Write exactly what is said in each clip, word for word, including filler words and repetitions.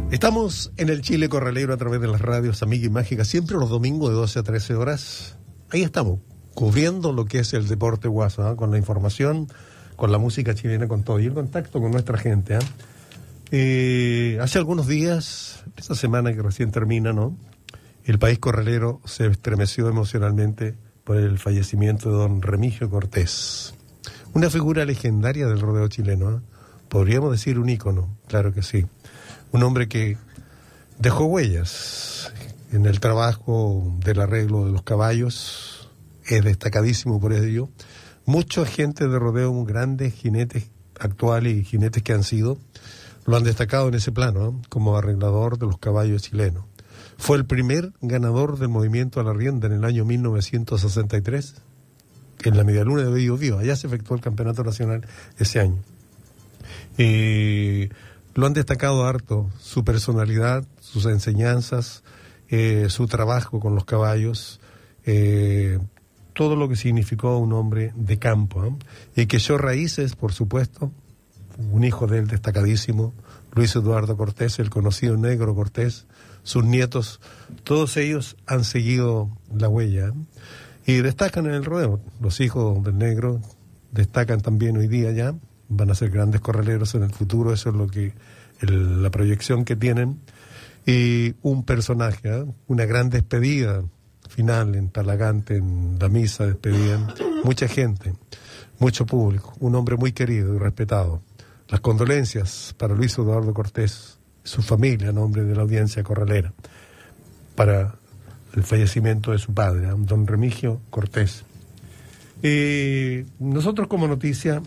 Estamos en el Chile Corralero a través de las radios Amiga y Mágica, siempre los domingos de doce a trece horas. Ahí estamos, cubriendo lo que es el deporte guaso, ¿eh? Con la información, con la música chilena, con todo, y el contacto con nuestra gente. ¿eh? Eh, hace algunos días, esta semana que recién termina, ¿no? El país corralero se estremeció emocionalmente por el fallecimiento de don Remigio Cortés, una figura legendaria del rodeo chileno, ¿eh? Podríamos decir un ícono, claro que sí. Un hombre que dejó huellas en el trabajo del arreglo de los caballos, es destacadísimo por ello. Mucha gente de rodeo, grandes jinetes actuales y jinetes que han sido, lo han destacado en ese plano, ¿eh? Como arreglador de los caballos chilenos. Fue el primer ganador del movimiento a la rienda en el año mil novecientos sesenta y tres, en la Medialuna de Biobío. Allá se efectuó el campeonato nacional ese año. Eh... Lo han destacado harto, su personalidad, sus enseñanzas, eh, su trabajo con los caballos, eh, todo lo que significó un hombre de campo, ¿eh? Y que echó raíces, por supuesto, un hijo de él destacadísimo, Luis Eduardo Cortés, el conocido Negro Cortés, sus nietos, todos ellos han seguido la huella, ¿eh? Y destacan en el rodeo. Los hijos del Negro destacan también hoy día ya. Van a ser grandes corraleros en el futuro, eso es lo que el, la proyección que tienen. Y un personaje, ¿eh? Una gran despedida final en Talagante, en la misa despedían mucha gente, mucho público, un hombre muy querido y respetado. Las condolencias para Luis Eduardo Cortés, su familia, a nombre de la audiencia corralera, para el fallecimiento de su padre, ¿eh? Don Remigio Cortés. Y nosotros como noticia...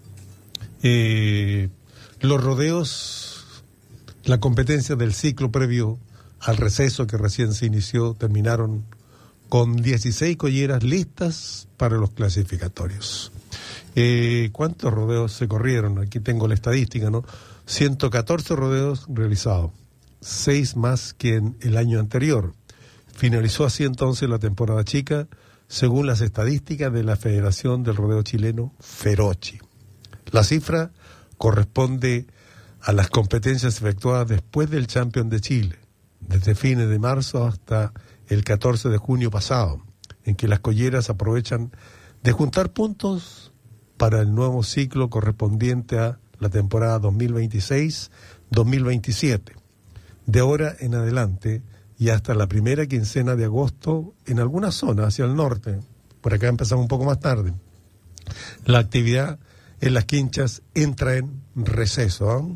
Eh, los rodeos, la competencia del ciclo previo al receso que recién se inició, terminaron con dieciséis colleras listas para los clasificatorios. Eh, ¿Cuántos rodeos se corrieron? Aquí tengo la estadística, ¿no? ciento catorce rodeos realizados, seis más que en el año anterior. Finalizó así entonces la temporada chica, según las estadísticas de la Federación del Rodeo Chileno, Ferochi. La cifra corresponde a las competencias efectuadas después del Champion de Chile, desde fines de marzo hasta el catorce de junio pasado, en que las colleras aprovechan de juntar puntos para el nuevo ciclo correspondiente a la temporada dos mil veintiséis dos mil veintisiete. De ahora en adelante y hasta la primera quincena de agosto, en algunas zonas hacia el norte, por acá empezamos un poco más tarde, la actividad en las quinchas entra en receso. ¿eh?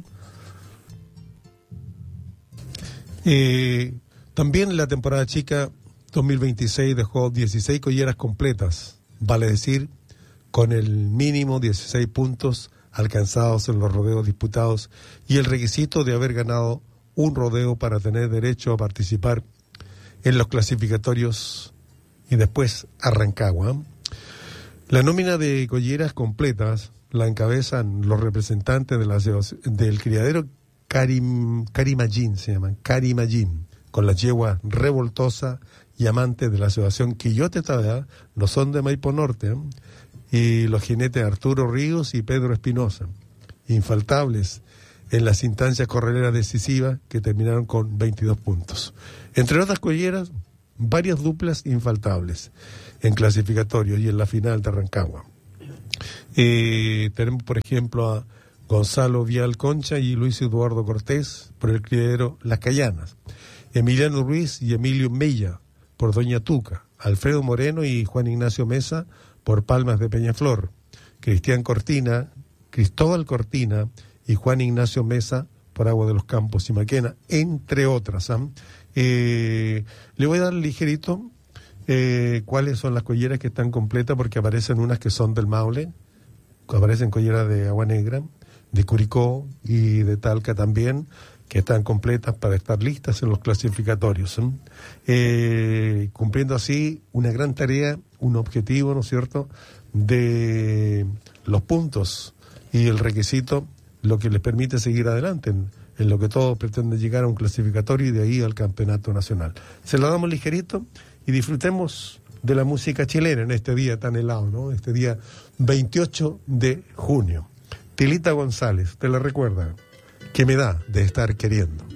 Eh, también la temporada chica dos mil veintiséis dejó dieciséis colleras completas, vale decir, con el mínimo dieciséis puntos alcanzados en los rodeos disputados y el requisito de haber ganado un rodeo para tener derecho a participar en los clasificatorios y después a Rancagua. ¿eh? La nómina de colleras completas la encabezan los representantes de la, del criadero Karim, Karimallín, se llaman, Karimallín, con la yegua revoltosa y amante de la asociación Quillote Tabea, no son de Maipo Norte, ¿eh? Y los jinetes Arturo Ríos y Pedro Espinosa, infaltables en las instancias corraleras decisivas que terminaron con veintidós puntos. Entre otras colleras, varias duplas infaltables en clasificatorio y en la final de Rancagua. Eh, tenemos, por ejemplo, a Gonzalo Vial Concha y Luis Eduardo Cortés por el criadero Las Cayanas, Emiliano Ruiz y Emilio Mella por Doña Tuca, Alfredo Moreno y Juan Ignacio Mesa por Palmas de Peñaflor, Cristian Cortina, Cristóbal Cortina y Juan Ignacio Mesa por Agua de los Campos y Maquena, entre otras. ¿eh? Eh, le voy a dar ligerito eh, cuáles son las colleras que están completas, porque aparecen unas que son del Maule, aparecen colleras de Agua Negra, de Curicó y de Talca también, que están completas para estar listas en los clasificatorios. ¿eh? Eh, cumpliendo así una gran tarea, un objetivo, ¿no es cierto?, de los puntos y el requisito, lo que les permite seguir adelante en, en lo que todos pretenden llegar a un clasificatorio y de ahí al campeonato nacional. Se lo damos ligerito y disfrutemos de la música chilena en este día tan helado, ¿no? Este día veintiocho de junio. Tilita González, ¿te la recuerda? ¿Qué me da de estar queriendo?